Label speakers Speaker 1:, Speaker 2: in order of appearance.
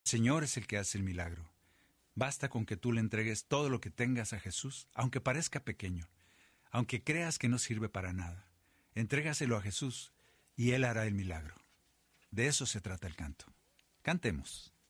Speaker 1: Señor es el que hace el milagro. Basta con que tú le entregues todo lo que tengas a Jesús, aunque parezca pequeño, aunque creas que no sirve para nada. Entrégaselo a Jesús y Él hará el milagro. De eso se trata el canto. Cantemos.